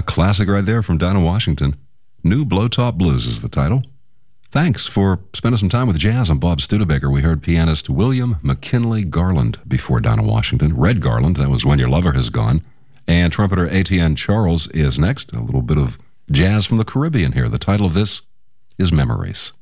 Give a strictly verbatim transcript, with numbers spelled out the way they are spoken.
classic right there from Dinah Washington. New Blowtop Blues is the title. Thanks for spending some time with jazz. I'm Bob Studebaker. We heard pianist William McKinley Garland before Dinah Washington. Red Garland, that was When Your Lover Has Gone. And trumpeter Etienne Charles is next. A little bit of jazz from the Caribbean here. The title of this is Memories.